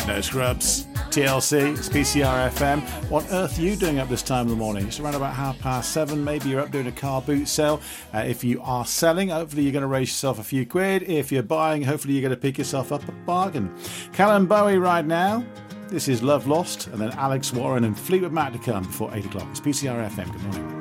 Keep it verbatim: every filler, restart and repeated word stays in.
No Scrubs, T L C, it's P C R F M. What on earth are you doing up this time of the morning? It's around about half past seven. Maybe you're up doing a car boot sale. Uh, if you are selling, hopefully you're going to raise yourself a few quid. If you're buying, hopefully you're going to pick yourself up a bargain. Callum Bowie right now. This is Love Lost, and then Alex Warren and Fleetwood Mac to come before eight o'clock. It's P C R F M. Good morning.